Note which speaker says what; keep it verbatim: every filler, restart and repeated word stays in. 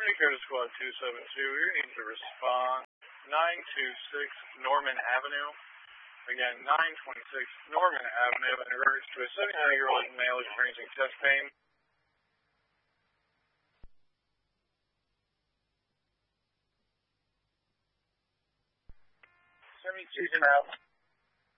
Speaker 1: Dakota Squad two seven two, you need to respond. nine two six Norman Avenue. Again, nine twenty-six Norman Avenue in regards to a seventy-nine-year-old male experiencing chest pain. seventy-two out.